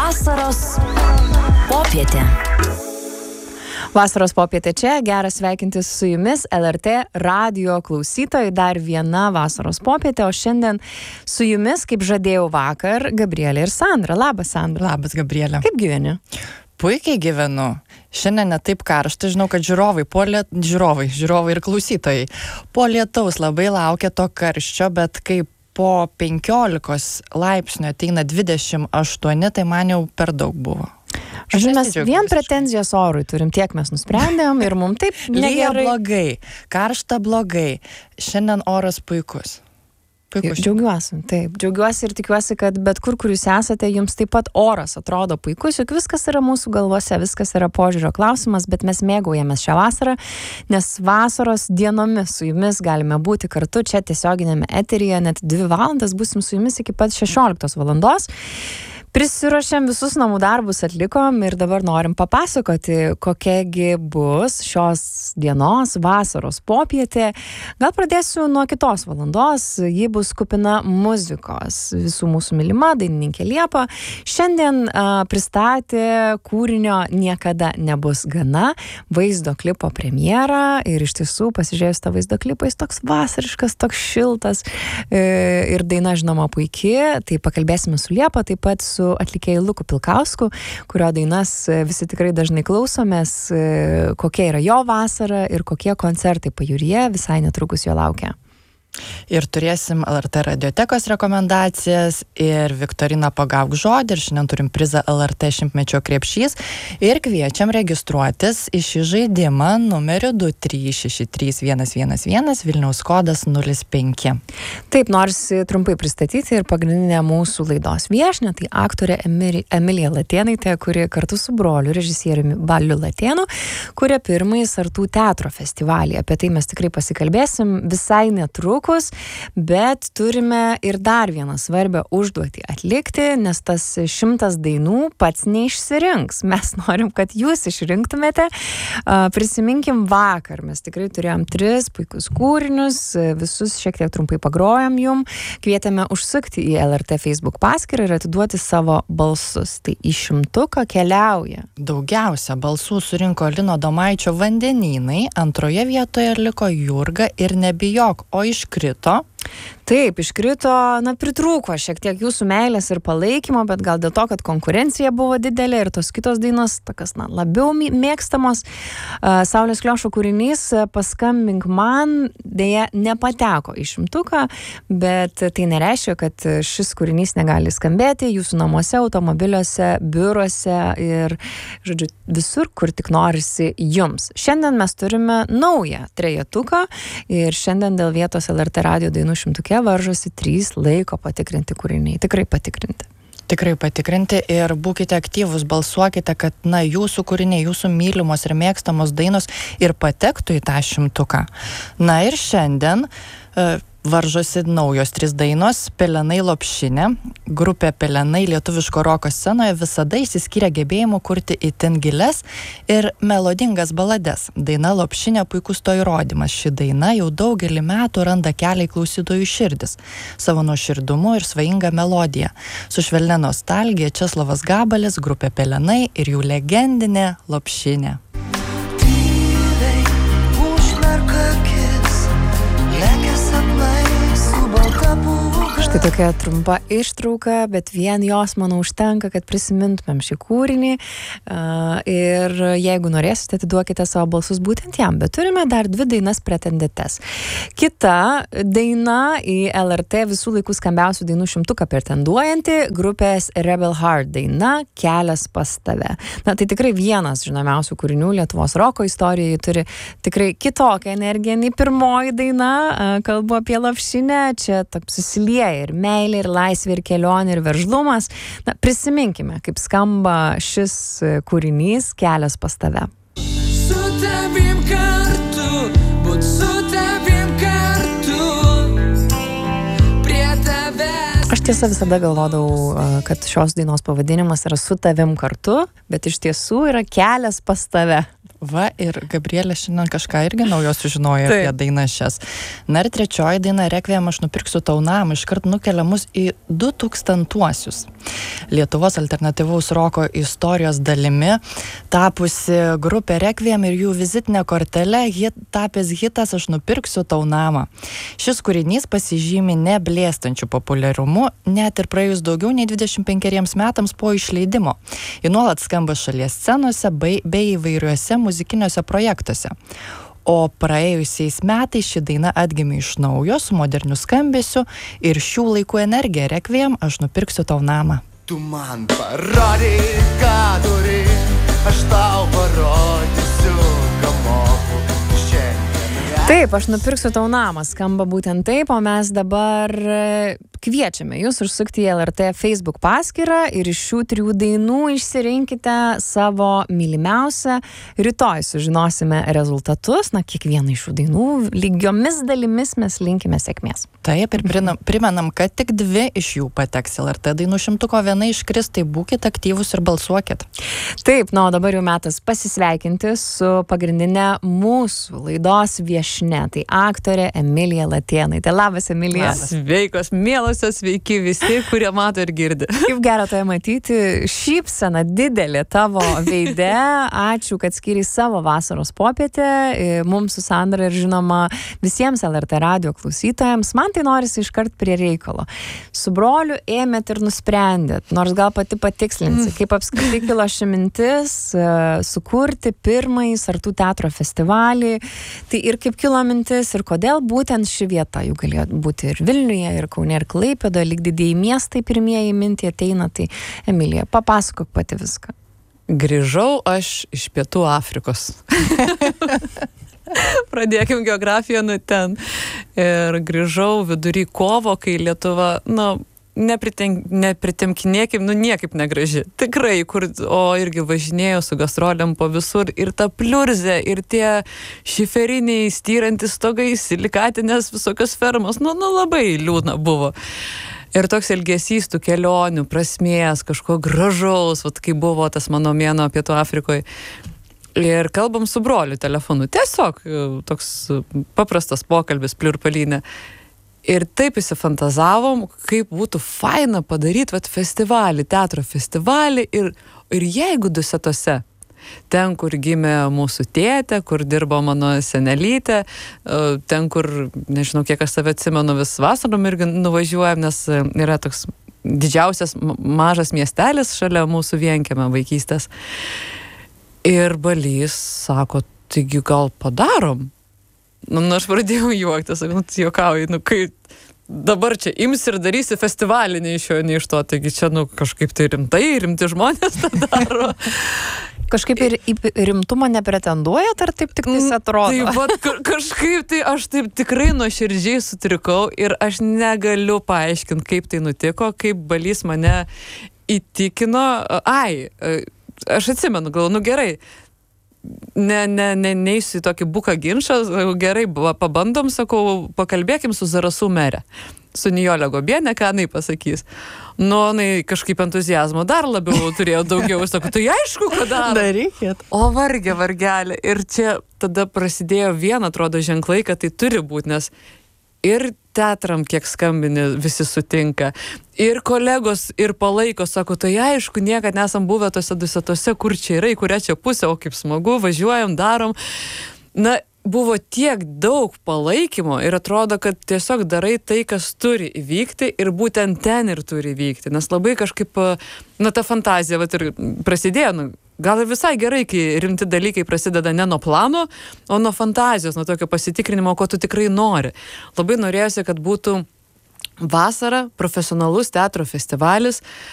Vasaros popietė. Vasaros popietė čia, geras sveikintis su jumis LRT radijo klausytojai, dar viena vasaros popietė, o šiandien su jumis, kaip žadėjau vakar, Gabrielė ir Sandra. Labas, Sandra. Labas, Gabrielė. Kaip gyveni? Puikiai gyvenu. Šiandien ne taip karšta, žinau, kad žiūrovai ir klausytojai po lietaus labai laukia to karščio, bet kai po 15 laipsnių ateina 28, tai man jau per daug buvo. Žodžiu, mes vien pretenzijas orui turim, tiek mes nusprendėm ir mums taip lyja blogai, karšta blogai. Šiandien oras puikus. Džiaugiuosi ir tikiuosi, kad bet kur jūs esate, jums taip pat oras atrodo puikus, juk viskas yra mūsų galvose, viskas yra požiūrio klausimas, bet mes mėgaujamės šią vasarą, nes vasaros dienomis su jumis galime būti kartu čia tiesioginėme eteryje, net 2 valandas būsim su jumis iki pat 16 valandos. Prisiruošėm, visus namų darbus atlikom ir dabar norim papasakoti, kokiagi bus šios dienos vasaros popietė. Gal pradėsiu nuo kitos valandos, ji bus kupina muzikos. Visų mūsų mylima dainininkė Liepa šiandien pristatė kūrinio Niekada nebus gana vaizdo klipo premjerą ir iš tiesų pasižiūrėjus tą vaizdo klipą, jis toks vasariškas, toks šiltas ir daina žinoma puikiai. Tai pakalbėsime su Liepa, taip pat su atlikėjai Luku Pilkausku, kurio dainas visi tikrai dažnai klausomės, kokia yra jo vasara ir kokie koncertai pajūryje visai netrukus jo laukia. Ir turėsim LRT radiotekos rekomendacijas ir Viktoriną Pagauk žodį ir šiandien turim prizą LRT šimtmečio krepšys ir kviečiam registruotis į šį žaidimą numeriu 2363111 Vilniaus kodas 05. Taip, norisi trumpai pristatyti ir pagrindinę mūsų laidos viešnią, tai aktorė Emilija Latėnaitė, kuri kartu su broliu režisieriumi Baliu Latėnu kuria pirmąjį Sartų teatro festivalį. Apie tai mes tikrai pasikalbėsim visai netrukus. Bet turime ir dar vieną svarbią užduotį atlikti, nes tas 100 dainų pats neišsirinks. Mes norim, kad jūs išrinktumėte. Prisiminkim vakar, mes tikrai turėjom 3 puikus kūrinius, visus šiek tiek trumpai pagrojom jum, kvietėme užsukti į LRT Facebook paskyrą ir atiduoti savo balsus. Tai į 100 keliauja. Daugiausia balsų surinko Lino Domaičio Vandenynai, antroje vietoje liko Jurga ir Nebijok, o iškrito. Taip, iškrito, pritrūko šiek tiek jūsų meilės ir palaikymo, bet gal dėl to, kad konkurencija buvo didelė ir tos kitos dainos, tokios, labiau mėgstamos. Saulės Kliošo kūrinys Paskambink man dėja nepateko į 100, bet tai nereiškia, kad šis kūrinys negali skambėti jūsų namuose, automobiliuose, biuruose ir, žodžiu, visur, kur tik norisi jums. Šiandien mes turime naują trejetuką ir šiandien dėl vietos LRT radio dainų 100 varžosi 3 laiko patikrinti kūriniai. Tikrai patikrinti ir būkite aktyvus, balsuokite, kad jūsų kūriniai, jūsų mylimos ir mėgstamos dainos ir patektų į tą 100. Ir šiandien varžosi naujos 3 dainos. Pelenai Lopšinė. Grupė Pelenai lietuviško roko scenoje visada išsiskyrė gebėjimu kurti itin giles ir melodingas balades. Daina Lopšinė puikus to įrodymas. Ši daina jau daugelį metų randa kelią į klausytojų širdis. Savo nuoširdumu ir svajinga melodija. Su švelnia nostalgija Česlovas Gabalis, grupė Pelenai ir jų legendinė Lopšinė. Štai tokia trumpa ištrauka, bet vien jos, manau, užtenka, kad prisimintumėm šį kūrinį ir jeigu norėsite, atiduokite savo balsus būtent jam, bet turime dar 2 dainas pretendentes. Kita daina į LRT visų laikų skambiausių dainų 100 pretenduojanti grupės Rebel Heart daina Kelias pas tave. Tai tikrai vienas žinomiausių kūrinių Lietuvos roko istorijoje, turi tikrai kitokią energiją nei pirmoji daina, kalbu apie Lopšinę, čia susilieja ir meilė, ir laisvė, ir kelionė, ir veržlumas. Prisiminkime, kaip skamba šis kūrinys Kelias pas tave. Su tavim kartu, būt su tavim kartu, prie tavęs. Aš tiesa visada galvodavau, kad šios dainos pavadinimas yra Su tavim kartu, bet iš tiesų yra Kelias pas tave. Va, ir Gabrielė šiandien kažką irgi naujo sužinojo apie dainas šias. Na ir trečioji daina Requiem aš nupirksiu tau namą iškart nukelia mus į 2000-uosius. Lietuvos alternatyvaus roko istorijos dalimi tapusi grupė Requiem ir jų vizitinė kortelė tapęs hitas Aš nupirksiu tau namą. Šis kūrinys pasižymi neblėstančiu populiarumu, net ir praėjus daugiau nei 25 metams po išleidimo. Ji nuolat skamba šalies scenose bei įvairiuose muzikiniuose projektuose. O praėjusiais metais ši daina atgimė iš naujo su moderniu skambesiu ir šių laikų energija Requiem Aš nupirksiu tau namą. Tu man parodyk, ką turi, aš tau parodysiu, ką moku šiandien. Taip, Aš nupirksiu tau namą, skamba būtent taip, o mes dabar kviečiame jūs užsukti į LRT Facebook paskyrą ir iš šių 3 dainų išsirinkite savo mylimiausią. Rytoj sužinosime rezultatus, kiekvieną iš šių dainų lygiomis dalimis mes linkime sėkmės. Taip, ir primenam, kad tik 2 iš jų pateks LRT dainų šimtuko, viena iškris, tai būkit aktyvūs ir balsuokit. Taip, o dabar jau metas pasisveikinti su pagrindinė mūsų laidos viešnia, tai aktorė Emilija Latėnaitė. Labas, Emilija. Sveikos, mielosios, sveiki visi, kurie mato ir girdi. Kaip gera tave matyti, šypsena didelė tavo veide. Ačiū, kad skiriai savo vasaros popietę mums su Sandra ir žinoma visiems LRT radio klausytojams. Man tai norisi iškart prie reikalo. Su broliu ėmėt ir nusprendėt, nors gal pati patikslinsi, kaip apskritai kilo ši mintis sukurti pirmąjį Sartų teatro festivalį. Tai ir kaip kilo mintis ir kodėl būtent ši vieta, jų galėjo būti ir Vilniuje, ir Kaune, ir Klaipėdoje, lyg didieji miestai pirmieji mintį ateina. Tai Emilija, papasakok pati viską. Grįžau aš iš Pietų Afrikos. Pradėkim geografiją nuo ten. Ir grįžau vidury kovo, kai Lietuva, nepritemkinėkim, niekaip negraži. Tikrai, o irgi važinėjau su gastroliam po visur ir ta pliurzė, ir tie šiferiniai styrantys stogai, silikatinės visokios fermos, labai liūdna buvo. Ir toks elgesys tų kelionių, prasmės, kažko gražaus, kai buvo tas mano mėnuo Pietų Afrikoje. Ir kalbam su broliu telefonu. Tiesiog toks paprastas pokalbis, pliurpalinė. Ir taip įsifantazavom, kaip būtų faina padaryti festivalį, teatro festivalį. Ir jeigu Dusetose, ten, kur gimė mūsų tėtė, kur dirbo mano senelytė, ten, kur, nežinau, kiek aš save atsimenu, vis vasarom irgi nuvažiuojam, nes yra toks didžiausias mažas miestelis šalia mūsų vienkiemio vaikystės. Ir Balys sako, taigi gal padarom? Aš pradėjau juoktis, juokauju, kai dabar čia ims ir darysi festivalį, nei iš to, taigi čia kažkaip tai rimti žmonės tą daro. Kažkaip ir rimtumą nepretenduojat, ar taip tik tais atrodo? Tai kažkaip tai aš taip tikrai nuoširdžiai sutrikau ir aš negaliu paaiškinti, kaip tai nutiko, kaip Balys mane įtikino. Aš atsimenu, galvoju, gerai, neįsiu į tokį buką ginčą, gerai, pabandom, sakau, pakalbėkim su Zarasų mere, su Nijolė Gobienė, ką jinai pasakys. Jinai kažkaip entuziazmo dar labiau turėjo daugiau, sakau, tai aišku, ką darykit. O vargelė. Ir čia tada prasidėjo atrodo ženklai, kad tai turi būti, nes ir teatram, kiek skambini, visi sutinka. Ir kolegos ir palaiko, sako, tai aišku, niekad nesam buvę tose Dusetose, kur čia yra, į kurią čia pusę, o kaip smagu, važiuojam, darom. Buvo tiek daug palaikymo ir atrodo, kad tiesiog darai tai, kas turi įvykti ir būtent ten ir turi įvykti. Nes labai kažkaip, ta fantazija ir prasidėjo, gal ir visai gerai, kai rimti dalykai prasideda ne nuo plano, o nuo fantazijos, nuo tokio pasitikrinimo, ko tu tikrai nori. Labai norėjosi, kad būtų vasara, profesionalus teatro festivalis,